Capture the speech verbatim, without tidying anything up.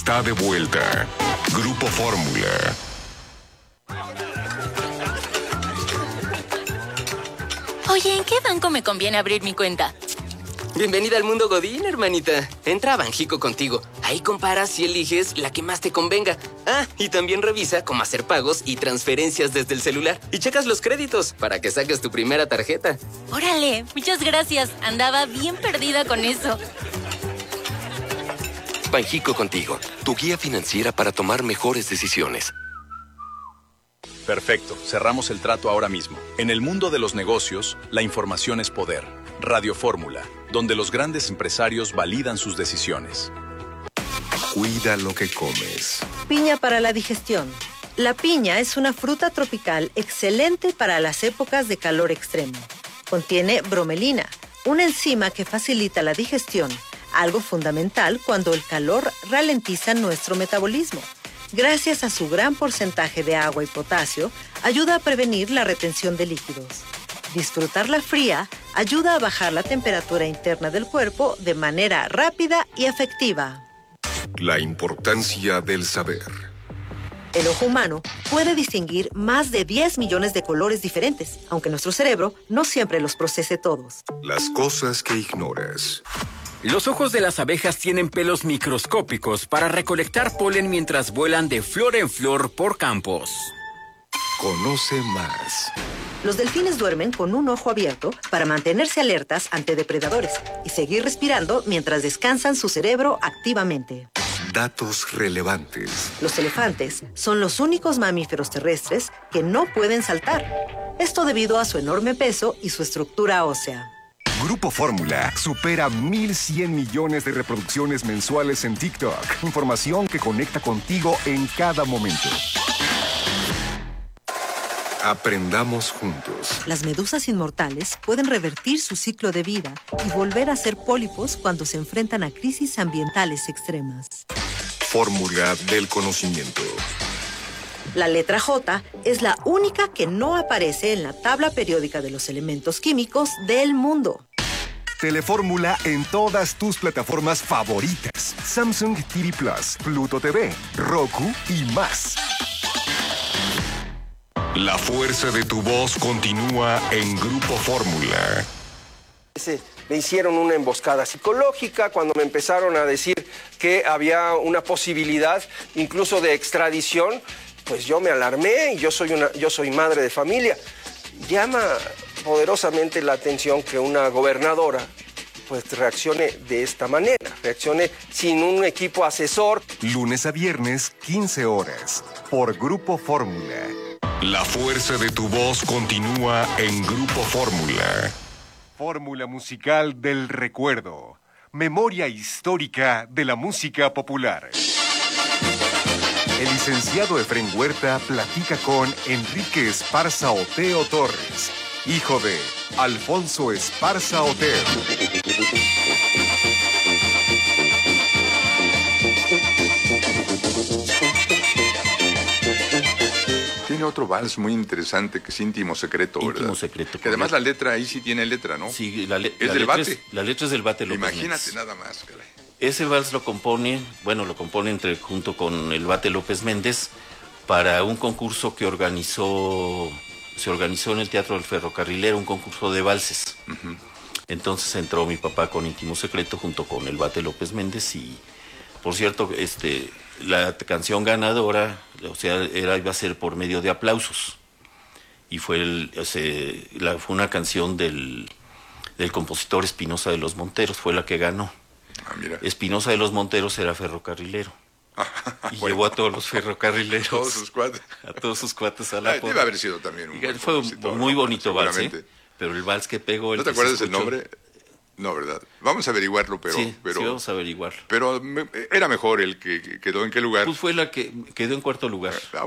Está de vuelta. Grupo Fórmula. Oye, ¿en qué banco me conviene abrir mi cuenta? Bienvenida al mundo Godín, hermanita. Entra a Banjico Contigo. Ahí comparas y eliges la que más te convenga. Ah, y también revisa cómo hacer pagos y transferencias desde el celular. Y checas los créditos para que saques tu primera tarjeta. Órale, muchas gracias. Andaba bien perdida con eso. Banjico Contigo, tu guía financiera para tomar mejores decisiones. Perfecto, cerramos el trato ahora mismo. En el mundo de los negocios, la información es poder. Radio Fórmula, donde los grandes empresarios validan sus decisiones. Cuida lo que comes. Piña para la digestión. La piña es una fruta tropical excelente para las épocas de calor extremo. Contiene bromelina, una enzima que facilita la digestión, algo fundamental cuando el calor ralentiza nuestro metabolismo. Gracias a su gran porcentaje de agua y potasio, ayuda a prevenir la retención de líquidos. Disfrutarla fría ayuda a bajar la temperatura interna del cuerpo de manera rápida y efectiva. La importancia del saber. El ojo humano puede distinguir más de diez millones de colores diferentes, aunque nuestro cerebro no siempre los procese todos. Las cosas que ignoras. Los ojos de las abejas tienen pelos microscópicos para recolectar polen mientras vuelan de flor en flor por campos. Conoce más. Los delfines duermen con un ojo abierto para mantenerse alertas ante depredadores y seguir respirando mientras descansan su cerebro activamente. Datos relevantes. Los elefantes son los únicos mamíferos terrestres que no pueden saltar. Esto debido a su enorme peso y su estructura ósea. Grupo Fórmula supera mil cien millones de reproducciones mensuales en TikTok. Información que conecta contigo en cada momento. Aprendamos juntos. Las medusas inmortales pueden revertir su ciclo de vida y volver a ser pólipos cuando se enfrentan a crisis ambientales extremas. Fórmula del conocimiento. La letra J es la única que no aparece en la tabla periódica de los elementos químicos del mundo. Telefórmula en todas tus plataformas favoritas. Samsung T V Plus, Pluto T V, Roku y más. La fuerza de tu voz continúa en Grupo Fórmula. Me hicieron una emboscada psicológica cuando me empezaron a decir que había una posibilidad incluso de extradición. Pues yo me alarmé y yo soy, una, yo soy madre de familia. Llama poderosamente la atención que una gobernadora pues reaccione de esta manera, reaccione sin un equipo asesor. Lunes a viernes, quince horas, por Grupo Fórmula. La fuerza de tu voz continúa en Grupo Fórmula. Fórmula musical del recuerdo. Memoria histórica de la música popular. El licenciado Efrén Huerta platica con Enrique Esparza Oteo Torres, hijo de Alfonso Esparza Oteo. Tiene otro vals muy interesante que es Íntimo Secreto, ¿verdad? Íntimo Secreto. Que además la letra ahí sí tiene letra, ¿no? Sí, la, le es la del letra Bate. Es, la letra es del Bate López Imagínate Méndez. nada más, caray. Ese vals lo compone, bueno, lo compone entre, junto con el Bate López Méndez para un concurso que organizó, se organizó en el Teatro del Ferrocarrilero, un concurso de valses. Uh-huh. Entonces entró mi papá con Íntimo Secreto junto con el Bate López Méndez y, por cierto, este, la canción ganadora, o sea, era, iba a ser por medio de aplausos. Y fue, el, o sea, la, fue una canción del, del compositor Espinosa de los Monteros, fue la que ganó. Ah, mira. Espinosa de los Monteros era ferrocarrilero. Y bueno, llevó a todos los ferrocarrileros. A todos sus cuates. A todos sus cuates a la ah, Debe haber sido también un y fue un muy bonito vals, ¿eh? Pero el vals que pegó... El ¿No te que acuerdas el nombre? No, ¿verdad? Vamos a averiguarlo, pero... Sí, pero, sí, vamos a averiguarlo. Pero me, era mejor el que quedó en qué lugar. Pues fue la que quedó en cuarto lugar. Ah,